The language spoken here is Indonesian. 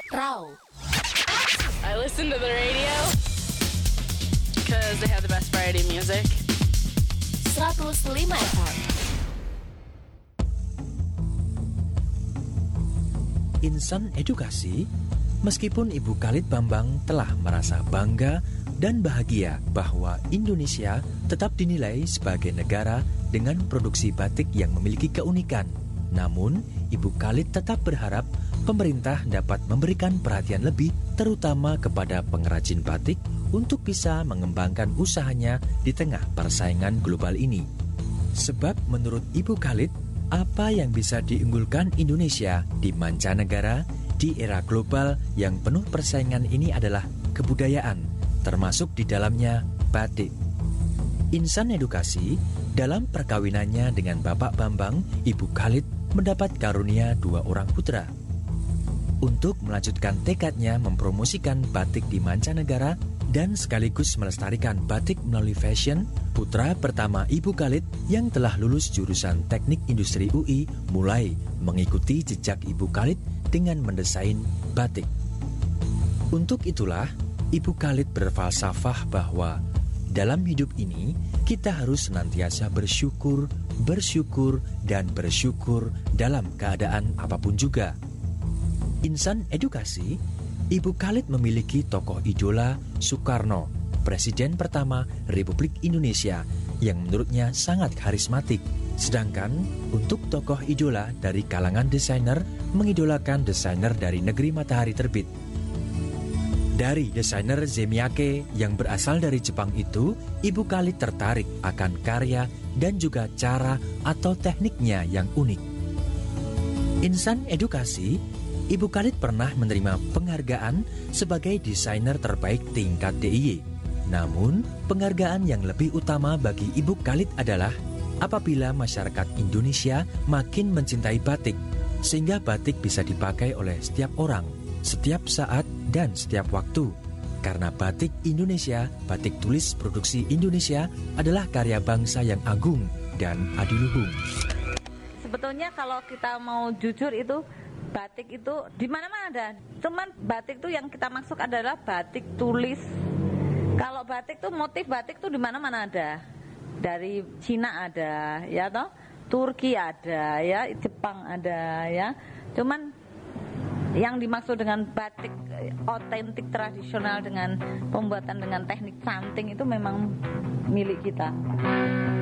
Raw. I listen to the radio because they have the best variety music. 105 FM. Insan Edukasi, meskipun Ibu Khalid Bambang telah merasa bangga dan bahagia bahwa Indonesia tetap dinilai sebagai negara dengan produksi batik yang memiliki keunikan, namun Ibu Khalid tetap berharap pemerintah dapat memberikan perhatian lebih terutama kepada pengrajin batik untuk bisa mengembangkan usahanya di tengah persaingan global ini. Sebab menurut Ibu Khalid, apa yang bisa diunggulkan Indonesia di mancanegara di era global yang penuh persaingan ini adalah kebudayaan, termasuk di dalamnya batik. Insan Edukasi, dalam perkawinannya dengan Bapak Bambang, Ibu Khalid mendapat karunia 2 orang putra. Untuk melanjutkan tekadnya mempromosikan batik di mancanegara dan sekaligus melestarikan batik melalui fashion, putra pertama Ibu Khalid yang telah lulus jurusan Teknik Industri UI mulai mengikuti jejak Ibu Khalid dengan mendesain batik. Untuk itulah, Ibu Khalid berfalsafah bahwa dalam hidup ini kita harus senantiasa bersyukur, dan bersyukur dalam keadaan apapun juga. Insan Edukasi, Ibu Khalid memiliki tokoh idola Soekarno, Presiden pertama Republik Indonesia, yang menurutnya sangat karismatik. Sedangkan untuk tokoh idola dari kalangan desainer mengidolakan desainer dari negeri matahari terbit. Dari desainer Zemyake yang berasal dari Jepang itu, Ibu Khalid tertarik akan karya dan juga cara atau tekniknya yang unik. Insan Edukasi, Ibu Khalid pernah menerima penghargaan sebagai desainer terbaik tingkat DIY. Namun, penghargaan yang lebih utama bagi Ibu Khalid adalah apabila masyarakat Indonesia makin mencintai batik, sehingga batik bisa dipakai oleh setiap orang, setiap saat, dan setiap waktu. Karena batik Indonesia, batik tulis produksi Indonesia adalah karya bangsa yang agung dan adiluhung. Sebetulnya kalau kita mau jujur itu, batik itu di mana-mana ada. Cuman batik itu yang kita maksud adalah batik tulis. Kalau batik tuh motif batik tuh di mana-mana ada. Dari Cina ada, ya toh, Turki ada, ya, Jepang ada, ya. Cuman yang dimaksud dengan batik otentik tradisional dengan pembuatan dengan teknik canting itu memang milik kita.